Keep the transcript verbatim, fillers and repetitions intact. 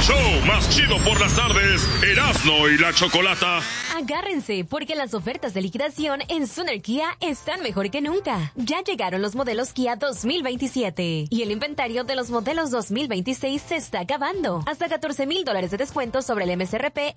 show más chido por las tardes, Erasmo y la Chocolata. Agárrense, porque las ofertas de liquidación en Suner Kia están mejor que nunca. Ya llegaron los modelos Kia dos mil veintisiete y el inventario de los modelos dos mil veintiséis se está acabando. Hasta catorce mil dólares de descuento sobre el M S R P